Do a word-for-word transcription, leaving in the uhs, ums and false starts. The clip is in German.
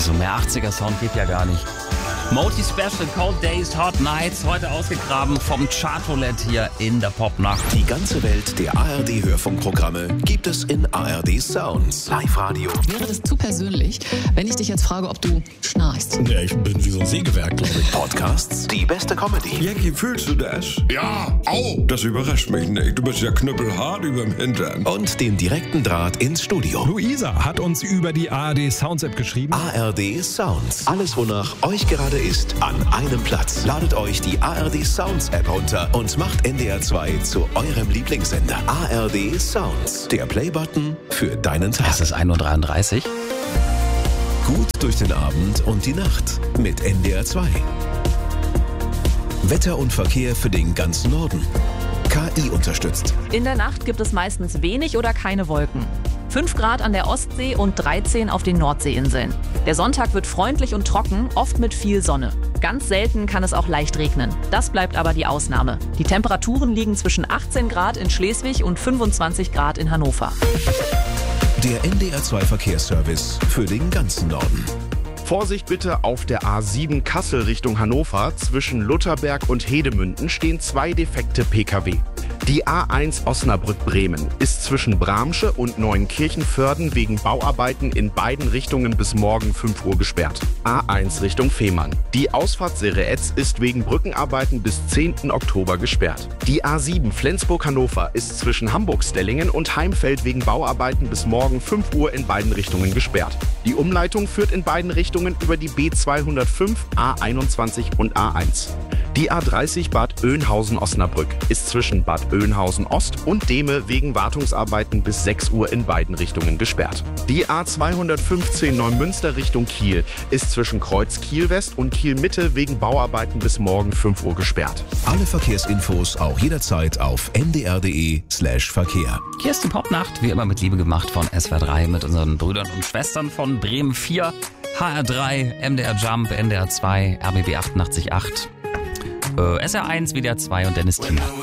Also mehr achtziger-Sound geht ja gar nicht. Moti Special, Cold Days, Hot Nights, heute ausgegraben vom Chartroulette hier in der Popnacht. Die ganze Welt der A R D-Hörfunkprogramme gibt es in A R D Sounds. Live-Radio. Wäre das zu persönlich, wenn ich dich jetzt frage, ob du schnarchst? Ja, ich bin wie so ein Sägewerk, glaube ich. Podcasts, die beste Comedy. Jackie, fühlst du das? Ja, au! Das überrascht mich nicht. Du bist ja knüppelhart überm Hintern. Und den direkten Draht ins Studio. Luisa hat uns über die A R D Sounds App geschrieben. A R D Sounds. Alles, wonach euch gerade ist, an einem Platz. Ladet euch die A R D Sounds App runter und macht N D R zwei zu eurem Lieblingssender. A R D Sounds. Der Playbutton für deinen Tag. Es ist ein Uhr dreiunddreißig. Gut durch den Abend und die Nacht mit N D R zwei. Wetter und Verkehr für den ganzen Norden. K I unterstützt. In der Nacht gibt es meistens wenig oder keine Wolken. fünf Grad an der Ostsee und dreizehn auf den Nordseeinseln. Der Sonntag wird freundlich und trocken, oft mit viel Sonne. Ganz selten kann es auch leicht regnen. Das bleibt aber die Ausnahme. Die Temperaturen liegen zwischen achtzehn Grad in Schleswig und fünfundzwanzig Grad in Hannover. Der N D R zwei Verkehrsservice für den ganzen Norden. Vorsicht bitte auf der A sieben Kassel Richtung Hannover. Zwischen Lutherberg und Hedemünden stehen zwei defekte Pkw. Die A eins Osnabrück-Bremen ist zwischen Bramsche und Neuenkirchenvörden wegen Bauarbeiten in beiden Richtungen bis morgen fünf Uhr gesperrt. A eins Richtung Fehmarn. Die Ausfahrt Sereetz ist wegen Brückenarbeiten bis zehnten Oktober gesperrt. Die A sieben Flensburg-Hannover ist zwischen Hamburg-Stellingen und Heimfeld wegen Bauarbeiten bis morgen fünf Uhr in beiden Richtungen gesperrt. Die Umleitung führt in beiden Richtungen über die B zweihundertfünf, A einundzwanzig und A eins. Die A dreißig Bad Oeynhausen-Osnabrück ist zwischen Bad Oeynhausen-Ost und Dehme wegen Wartungsarbeiten bis sechs Uhr in beiden Richtungen gesperrt. Die A zweihundertfünfzehn Neumünster Richtung Kiel ist zwischen Kreuz Kiel-West und Kiel-Mitte wegen Bauarbeiten bis morgen fünf Uhr gesperrt. Alle Verkehrsinfos auch jederzeit auf n d r punkt d e slash Verkehr. Hier ist die Popnacht, wie immer mit Liebe gemacht von S W R drei mit unseren Brüdern und Schwestern von Bremen vier, H R drei, M D R Jump, N D R zwei, R B B achtundachtzig Komma acht. Äh, S R eins, W D R zwei und Dennis Thiemann.